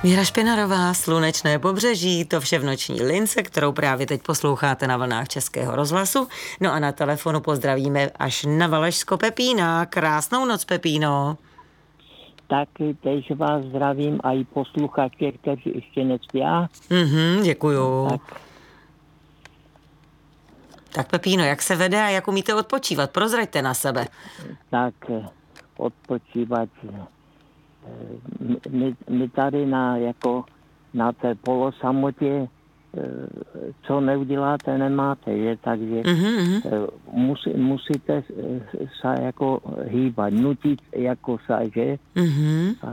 Míra Špinarová, Slunečné pobřeží, to vše v noční lince, kterou právě teď posloucháte na vlnách Českého rozhlasu. No a na telefonu pozdravíme až na Valašsko Pepína. Krásnou noc, Pepíno. Taky tež vás zdravím a i posluchače, kteří ještě nespí. Děkuju. Tak Pepíno, jak se vede a jak umíte odpočívat? Prozraďte na sebe. Tak odpočívat. My tady na té polosamotě, co neuděláte, nemáte, že? Takže musíte se jako hýbat, nutit jako se, že? A